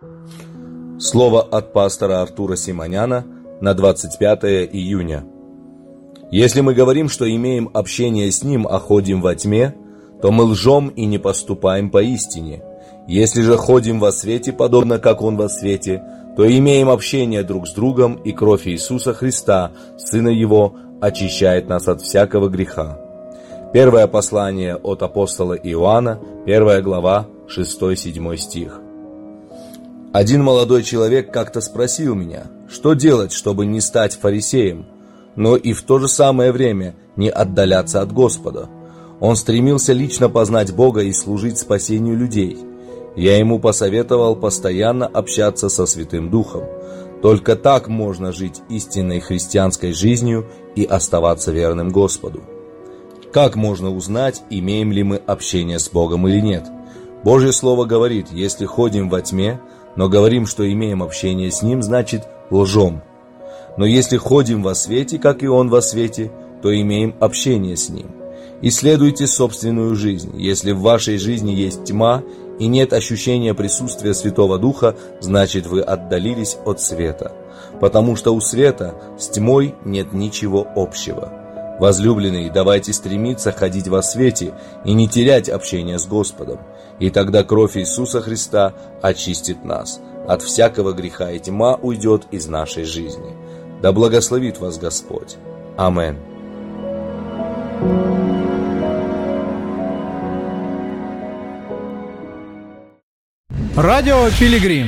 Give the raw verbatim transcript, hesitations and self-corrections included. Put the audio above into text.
Слово от пастора Артура Симоняна на двадцать пятое июня. Если мы говорим, что имеем общение с Ним, а ходим во тьме, то мы лжем и не поступаем поистине. Если же ходим во свете, подобно как Он во свете, то имеем общение друг с другом, и кровь Иисуса Христа, Сына Его, очищает нас от всякого греха. Первое послание от апостола Иоанна, первая глава, шестой-седьмой стих. Один молодой человек как-то спросил меня, что делать, чтобы не стать фарисеем, но и в то же самое время не отдаляться от Господа. Он стремился лично познать Бога и служить спасению людей. Я ему посоветовал постоянно общаться со Святым Духом. Только так можно жить истинной христианской жизнью и оставаться верным Господу. Как можно узнать, имеем ли мы общение с Богом или нет? Божье Слово говорит, если ходим во тьме, но говорим, что имеем общение с Ним, значит лжем. Но если ходим во свете, как и Он во свете, то имеем общение с Ним. Исследуйте собственную жизнь. Если в вашей жизни есть тьма и нет ощущения присутствия Святого Духа, значит вы отдалились от света. Потому что у света с тьмой нет ничего общего. Возлюбленные, давайте стремиться ходить во свете и не терять общение с Господом. И тогда кровь Иисуса Христа очистит нас. От всякого греха и тьма уйдет из нашей жизни. Да благословит вас Господь. Аминь. Радио Пилигрим.